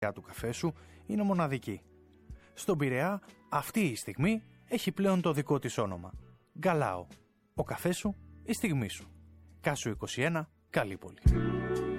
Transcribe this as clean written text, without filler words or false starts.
του καφέ σου είναι μοναδική. Στον Πειραιά αυτή η στιγμή έχει πλέον το δικό της όνομα. Γκαλάο. Ο καφές σου, η στιγμή σου. Κάσου 21, Καλύπολη.